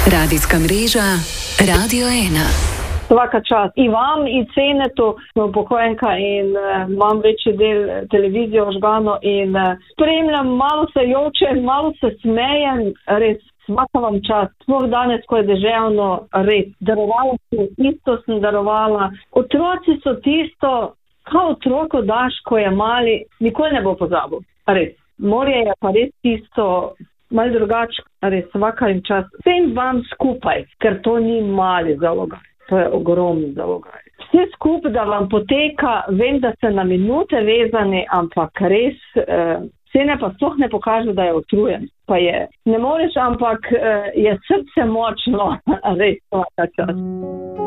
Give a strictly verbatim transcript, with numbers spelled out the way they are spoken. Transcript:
Radijska mreža Radio ena. Svaka čast i vam i Cenetu, upokojenka in uh, imam večji del televizijo ožgano in uh, spremljam, malo se jočem, malo se smejem, res svaka vam čast. Sploh danes, ko je deževno, res. Darovala sem, isto sem darovala. Otroci so tisto, kao otroko daš, ko je mali, nikoli ne bo pozabil. Res. Morje je pa res tisto, malo drugače, res svaka jim čast. Vsem vam skupaj, ker to ni mali zalogaj. To je ogromni zalogaj. Vse skupaj, da vam poteka, vem, da ste na minute vezani, ampak res, eh, Cene pa sploh ne pokaže, da je utrujen. Pa je, ne moreš, ampak eh, je srce močno, res svaka čast.